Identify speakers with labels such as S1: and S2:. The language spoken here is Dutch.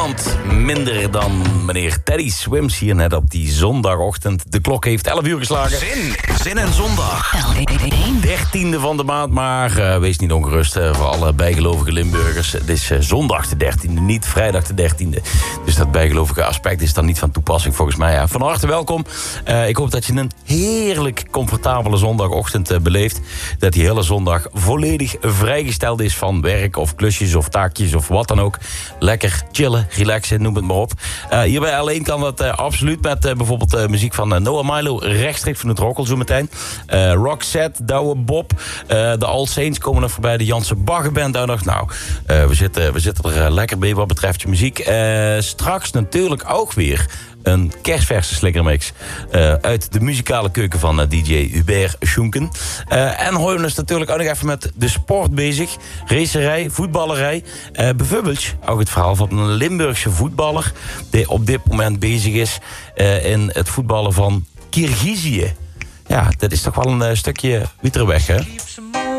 S1: niemand minder dan meneer Teddy Swims hier net op die zondagochtend. De klok heeft 11 uur geslagen.
S2: Zin en zondag.
S1: 13e van de maand, maar wees niet ongerust voor alle bijgelovige Limburgers. Het is zondag de 13e, niet vrijdag de 13e. Dus dat bijgelovige aspect is dan niet van toepassing volgens mij. Ja. Van harte welkom. Ik hoop dat je een heerlijk comfortabele zondagochtend beleeft. Dat die hele zondag volledig vrijgesteld is van werk of klusjes of taakjes of wat dan ook. Lekker chillen, relaxen, noem het maar op. Hier bij Alleen kan dat absoluut met bijvoorbeeld muziek van Noah Milo, rechtstreeks van het Rockel zo meteen. Roxette, Douwe Bob, de All Saints komen er voorbij, de Janse Baggerband daar nog. Nou, we zitten er lekker bij wat betreft je muziek. Straks natuurlijk ook weer een kerstverse slingermix uit de muzikale keuken van DJ Hubert Schunken. En houden we ons natuurlijk ook nog even met de sport bezig. Racerij, voetballerij. Bijvoorbeeld ook het verhaal van een Limburgse voetballer die op dit moment bezig is in het voetballen van Kirgizië. Ja, dat is toch wel een stukje wieterweg, hè?